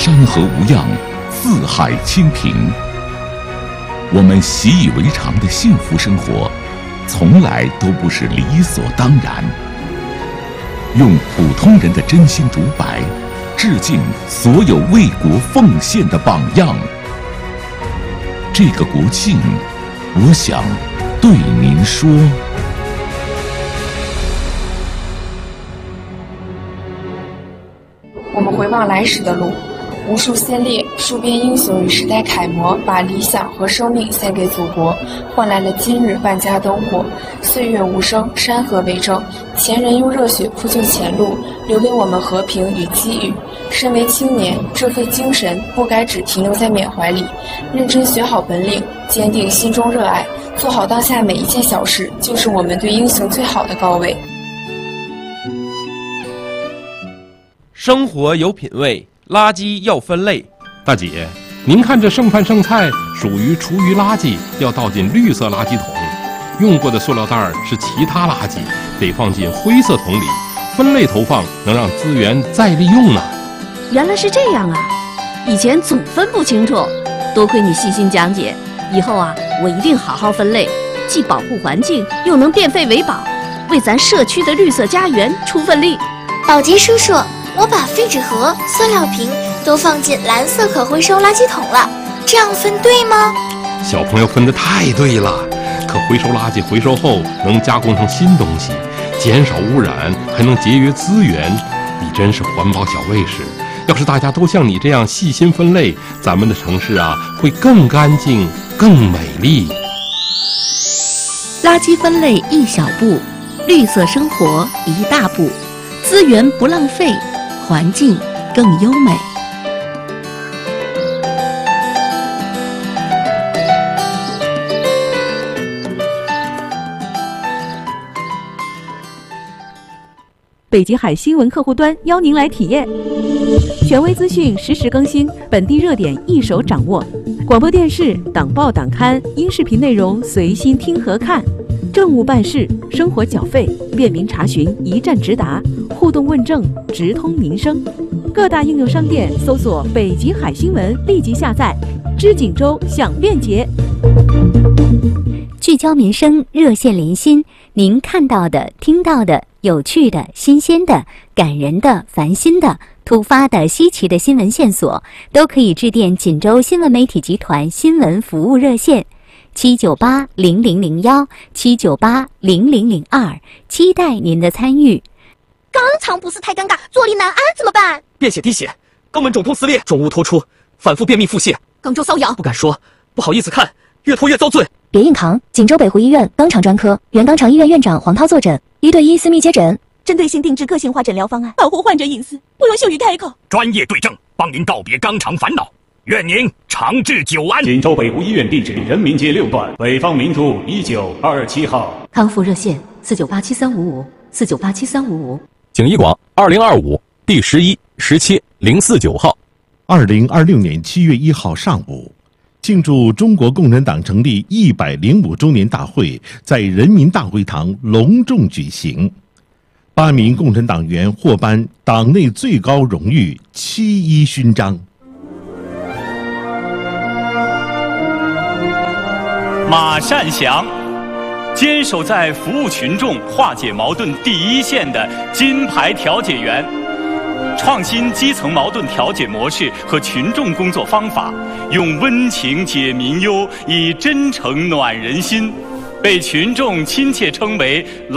山河无恙，四海清平。我们习以为常的幸福生活，从来都不是理所当然。用普通人的真心独白，致敬所有为国奉献的榜样。这个国庆，我想对您说。 我们回望来时的路，无数先烈、戍边英雄与时代楷模，把理想和生命献给祖国，换来了今日万家灯火。岁月无声，山河为证，前人用热血铺就前路，留给我们和平与机遇。身为青年，这份精神不该只停留在缅怀里，认真学好本领，坚定心中热爱，做好当下每一件小事，就是我们对英雄最好的告慰。 生活有品位，垃圾要分类。 大姐，您看这剩饭剩菜属于厨余垃圾，要倒进绿色垃圾桶；用过的塑料袋是其他垃圾，得放进灰色桶里。分类投放能让资源再利用呢。 原来是这样啊，以前总分不清楚，多亏你细心讲解，以后啊，我一定好好分类，既保护环境，又能变废为宝，为咱社区的绿色家园出份力。 宝杰叔叔，我把废纸盒、塑料瓶都放进蓝色可回收垃圾桶了，这样分对吗？ 小朋友分得太对了，可回收垃圾回收后能加工成新东西，减少污染，还能节约资源。你真是环保小卫士！要是大家都像你这样细心分类，咱们的城市啊会更干净、更美丽。 垃圾分类一小步，绿色生活一大步，资源不浪费，环境更优美。 北极海新闻客户端邀您来体验，权威资讯实时更新，本地热点一手掌握，广播电视、党报党刊、音视频内容随心听和看，政务办事、生活缴费便民查询一站直达，互动问政直通民生。各大应用商店搜索北极海新闻，立即下载，知锦州享便捷。 聚焦民生，热线连心，您看到的、听到的、有趣的、新鲜的、感人的、烦心的、突发的、稀奇的新闻线索，都可以致电锦州新闻媒体集团新闻服务热线798-0001、798-0002，期待您的参与。 肛肠不适太尴尬，坐立难安怎么办？ 便血滴血，肛门肿痛撕裂，肿物脱出，反复便秘腹泻， 肛周瘙痒， 不敢说，不好意思看，越拖越遭罪。 别硬扛，锦州北湖医院肛肠专科原肛肠医院院长黄涛坐诊，1对1私密接诊， 针对性定制个性化诊疗方案，保护患者隐私，不容羞于开口。 专业对症，帮您告别肛肠烦恼，愿您长治久安。 锦州北湖医院地址：人民街6段北方明珠1927号。 康复热线49873554，49873555。 景一广2025第11、17、049号。 2026年7月1号上午，庆祝中国共产党成立105周年大会在人民大会堂隆重举行，8名共产党员获颁党内最高荣誉7·1勋章。 马善祥，坚守在服务群众、化解矛盾第一线的金牌调解员，创新基层矛盾调解模式和群众工作方法，用温情解民忧，以真诚暖人心，被群众亲切称为